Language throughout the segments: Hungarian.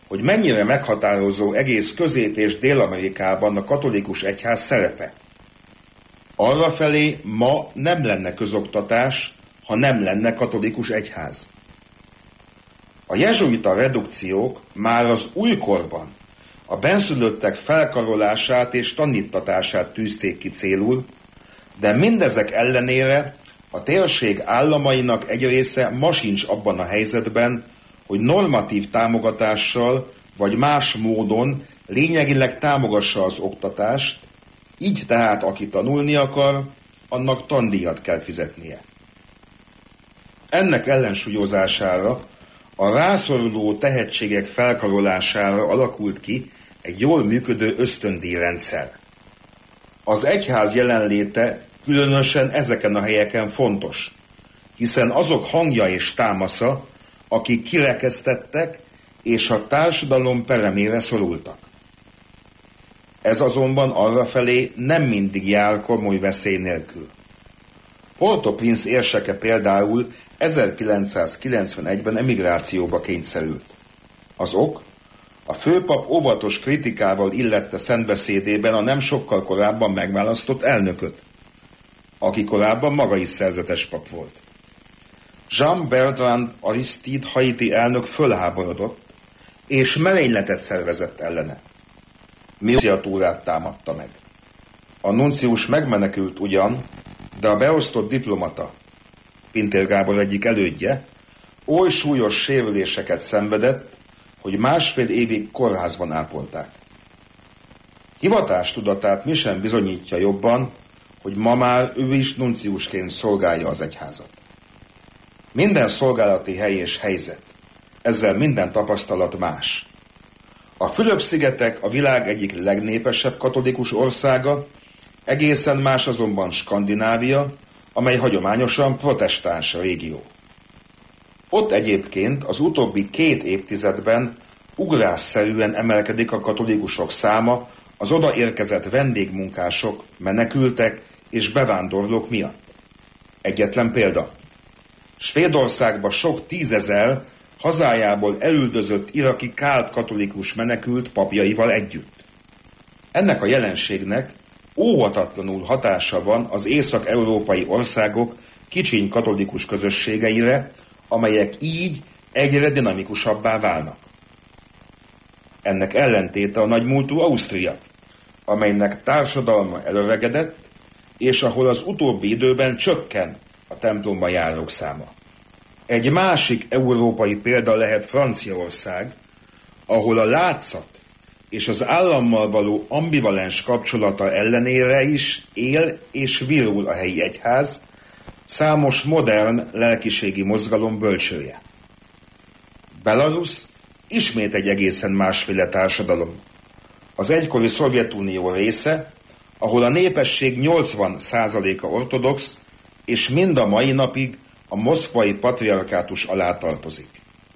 hogy mennyire meghatározó egész Közép- és Dél-Amerikában a katolikus egyház szerepe. Arrafelé ma nem lenne közoktatás, ha nem lenne katolikus egyház. A jezsuita redukciók már az újkorban a benszülöttek felkarolását és taníttatását tűzték ki célul, de mindezek ellenére a térség államainak egy része ma sincs abban a helyzetben, hogy normatív támogatással vagy más módon lényegileg támogassa az oktatást, így tehát aki tanulni akar, annak tandíjat kell fizetnie. Ennek ellensúlyozására, a rászoruló tehetségek felkarolására alakult ki egy jól működő ösztöndíjrendszer. Az egyház jelenléte különösen ezeken a helyeken fontos, hiszen azok hangja és támasza, akik kirekesztettek és a társadalom peremére szorultak. Ez azonban arrafelé nem mindig jár komoly veszély nélkül. Port-au-Prince érseke például 1991-ben emigrációba kényszerült. Az ok? A főpap óvatos kritikával illette szentbeszédében a nem sokkal korábban megválasztott elnököt, aki korábban maga is szerzetes pap volt. Jean-Bertrand Aristide haiti elnök fölháborodott, és merényletet szervezett ellene. Nunciatúrát támadta meg. A nuncius megmenekült ugyan, de a beosztott diplomata, Pintér Gábor egyik elődje, oly súlyos sérüléseket szenvedett, hogy 1,5 évig kórházban ápolták. Hivatástudatát mi sem bizonyítja jobban, hogy ma már ő is nunciusként szolgálja az egyházat. Minden szolgálati hely és helyzet, ezzel minden tapasztalat más. A Fülöp-szigetek a világ egyik legnépesebb katolikus országa, egészen más azonban Skandinávia, amely hagyományosan protestáns régió. Ott egyébként az utóbbi 2 évtizedben ugrásszerűen emelkedik a katolikusok száma az odaérkezett vendégmunkások, menekültek és bevándorlók miatt. Egyetlen példa. Svédországba sok 10 000 hazájából elüldözött iraki kált katolikus menekült papjaival együtt. Ennek a jelenségnek óhatatlanul hatása van az észak-európai országok kicsiny katolikus közösségeire, amelyek így egyre dinamikusabbá válnak. Ennek ellentéte a nagymúltú Ausztria, amelynek társadalma elöregedett, és ahol az utóbbi időben csökken a templomba járók száma. Egy másik európai példa lehet Franciaország, ahol a látszat és az állammal való ambivalens kapcsolata ellenére is él és virul a helyi egyház, számos modern lelkiségi mozgalom bölcsője. Belarus ismét egy egészen másféle társadalom. Az egykori Szovjetunió része, ahol a népesség 80%-a ortodox, és mind a mai napig a moszkvai patriarkátus alá tartozik.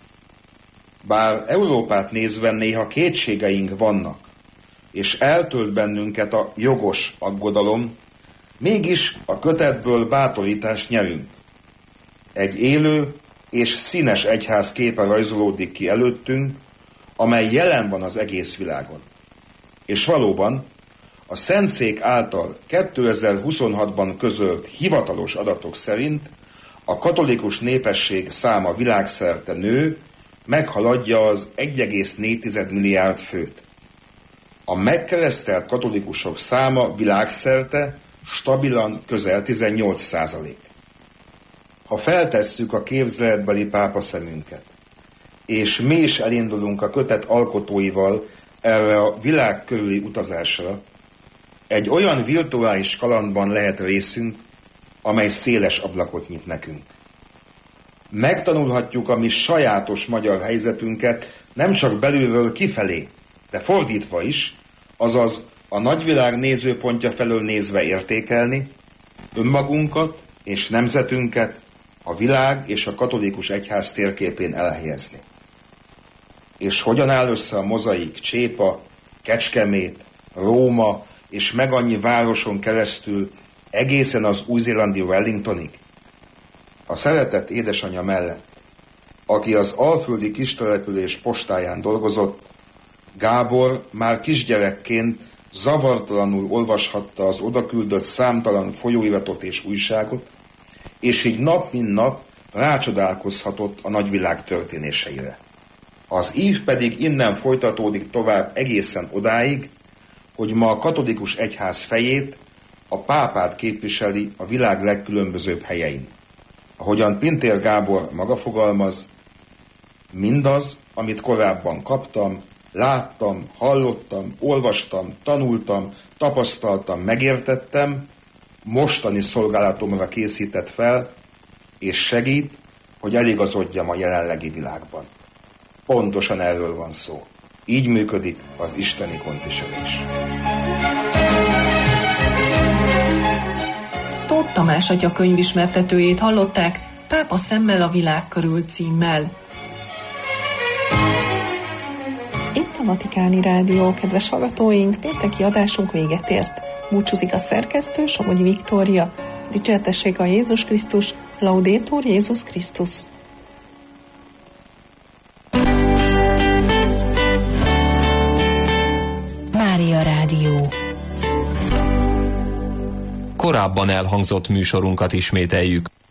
Bár Európát nézve néha kétségeink vannak, és eltölt bennünket a jogos aggodalom, mégis a kötetből bátorítást nyerünk. Egy élő és színes egyház képe rajzolódik ki előttünk, amely jelen van az egész világon. És valóban a Szentszék által 2026-ban közölt hivatalos adatok szerint a katolikus népesség száma világszerte nő, meghaladja az 1,4 milliárd főt. A megkeresztelt katolikusok száma világszerte stabilan közel 18%. Ha feltesszük a képzeletbeli pápaszemünket, és mi is elindulunk a kötet alkotóival erre a világ körüli utazásra, egy olyan virtuális kalandban lehet részünk, amely széles ablakot nyit nekünk. Megtanulhatjuk a mi sajátos magyar helyzetünket nem csak belülről kifelé, de fordítva is, azaz a nagyvilág nézőpontja felől nézve értékelni, önmagunkat és nemzetünket a világ és a katolikus egyház térképén elhelyezni. És hogyan áll össze a mozaik Csépa, Kecskemét, Róma és meg annyi városon keresztül egészen az új-zélandi Wellingtonig? A szeretett édesanyja mellett aki az alföldi kistelepülés postáján dolgozott, Gábor már kisgyerekként zavartalanul olvashatta az odaküldött számtalan folyóiratot és újságot, és így nap mint nap rácsodálkozhatott a nagyvilág történéseire. Az ív pedig innen folytatódik tovább egészen odáig, hogy ma a katolikus egyház fejét, a pápát képviseli a világ legkülönbözőbb helyein. Ahogyan Pintér Gábor maga fogalmaz, mindaz, amit korábban kaptam, láttam, hallottam, olvastam, tanultam, tapasztaltam, megértettem, mostani szolgálatomra készített fel, és segít, hogy eligazodjam a jelenlegi világban. Pontosan erről van szó. Így működik az isteni gondviselés. Tóth Tamás atya könyvismertetőjét hallották Pápa szemmel a világ körül címmel. Itt a Vatikáni Rádió, kedves hallgatóink, pénteki adásunk véget ért. Búcsúzik a szerkesztő, Somogyi Viktória. Dicsértessék a Jézus Krisztus, Laudetur Jézus Krisztus. Mária Rádió. Korábban elhangzott műsorunkat ismételjük.